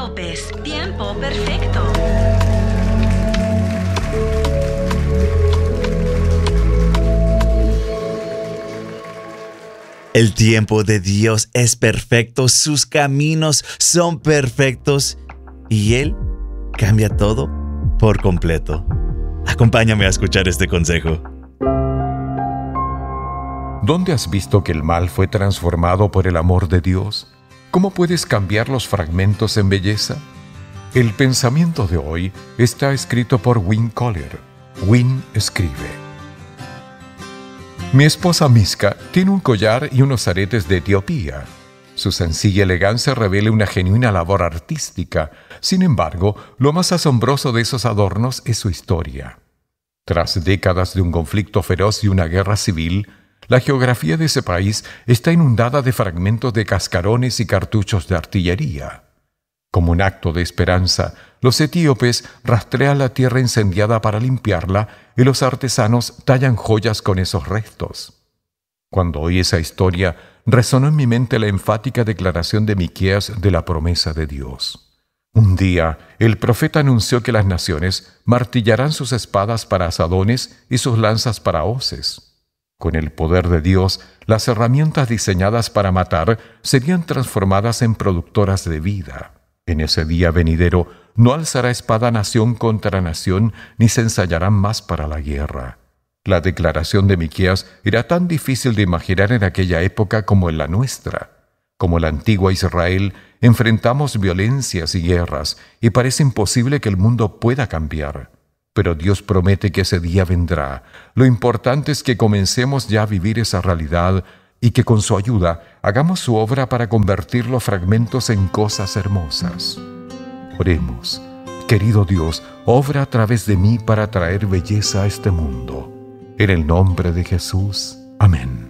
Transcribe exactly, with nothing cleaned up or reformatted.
López, tiempo perfecto. El tiempo de Dios es perfecto, sus caminos son perfectos y Él cambia todo por completo. Acompáñame a escuchar este consejo. ¿Dónde has visto que el mal fue transformado por el amor de Dios? ¿Cómo puedes cambiar los fragmentos en belleza? El pensamiento de hoy está escrito por Win Collier. Win escribe: Mi esposa Miska tiene un collar y unos aretes de Etiopía. Su sencilla elegancia revela una genuina labor artística. Sin embargo, lo más asombroso de esos adornos es su historia. Tras décadas de un conflicto feroz y una guerra civil, la geografía de ese país está inundada de fragmentos de cascarones y cartuchos de artillería. Como un acto de esperanza, los etíopes rastrean la tierra incendiada para limpiarla y los artesanos tallan joyas con esos restos. Cuando oí esa historia, resonó en mi mente la enfática declaración de Miqueas de la promesa de Dios. Un día, el profeta anunció que las naciones martillarán sus espadas para asadones y sus lanzas para hoces. Con el poder de Dios, las herramientas diseñadas para matar serían transformadas en productoras de vida. En ese día venidero, no alzará espada nación contra nación, ni se ensayarán más para la guerra. La declaración de Miqueas era tan difícil de imaginar en aquella época como en la nuestra. Como la antigua Israel, enfrentamos violencias y guerras, y parece imposible que el mundo pueda cambiar. Pero Dios promete que ese día vendrá. Lo importante es que comencemos ya a vivir esa realidad y que con su ayuda hagamos su obra para convertir los fragmentos en cosas hermosas. Oremos. Querido Dios, obra a través de mí para traer belleza a este mundo. En el nombre de Jesús. Amén.